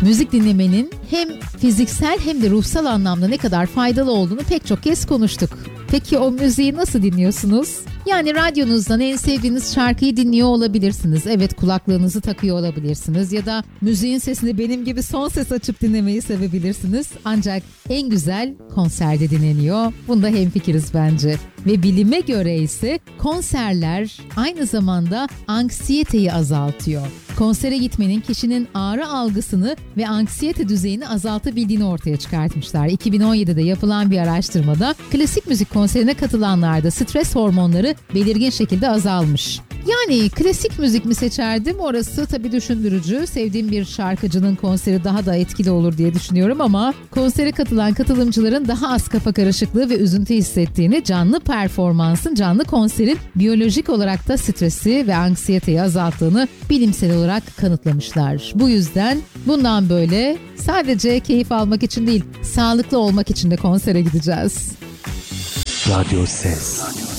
Müzik dinlemenin hem fiziksel hem de ruhsal anlamda ne kadar faydalı olduğunu pek çok kez konuştuk. Peki o müziği nasıl dinliyorsunuz? Yani radyonuzdan en sevdiğiniz şarkıyı dinliyor olabilirsiniz. Evet, kulaklığınızı takıyor olabilirsiniz ya da müziğin sesini benim gibi son ses açıp dinlemeyi sevebilirsiniz. Ancak en güzel konserde dinleniyor. Bunda hemfikiriz bence. Ve bilime göre ise konserler aynı zamanda anksiyeteyi azaltıyor. Konsere gitmenin kişinin ağrı algısını ve anksiyete düzeyini azaltabildiğini ortaya çıkartmışlar. 2017'de yapılan bir araştırmada klasik müzik konserine katılanlarda stres hormonları belirgin şekilde azalmış. Yani klasik müzik mi seçerdim? Orası tabii düşündürücü. Sevdiğim bir şarkıcının konseri daha da etkili olur diye düşünüyorum ama konsere katılan katılımcıların daha az kafa karışıklığı ve üzüntü hissettiğini, canlı performansın, canlı konserin biyolojik olarak da stresi ve anksiyeteyi azalttığını bilimsel olarak kanıtlamışlar. Bu yüzden bundan böyle sadece keyif almak için değil, sağlıklı olmak için de konsere gideceğiz. Radyo Ses.